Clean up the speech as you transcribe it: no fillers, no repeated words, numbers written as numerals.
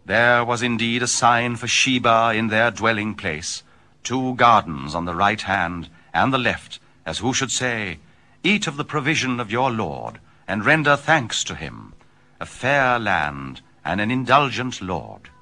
There was indeed a sign for Sheba in their dwelling place, 2 gardens on the right hand and the left, as who should say, Eat of the provision of your Lord, and render thanks to him, a fair land and an indulgent Lord.